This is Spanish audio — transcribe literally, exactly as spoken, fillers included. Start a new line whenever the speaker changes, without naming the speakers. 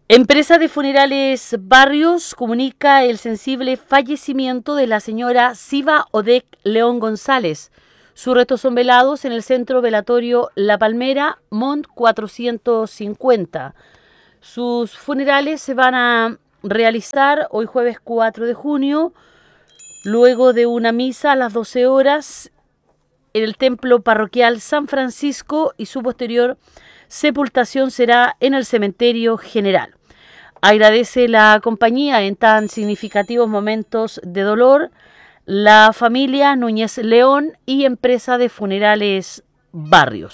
Empresa de Funerales Barrios comunica el sensible fallecimiento de la señora Siva Odec León González. Sus restos son velados en el Centro Velatorio La Palmera, Mont cuatrocientos cincuenta. Sus funerales se van a realizar hoy jueves cuatro de junio, luego de una misa a las doce horas en el Templo Parroquial San Francisco, y su posterior sepultación será en el Cementerio General. Agradece la compañía en tan significativos momentos de dolor la familia Núñez León y Empresa de Funerales Barrios.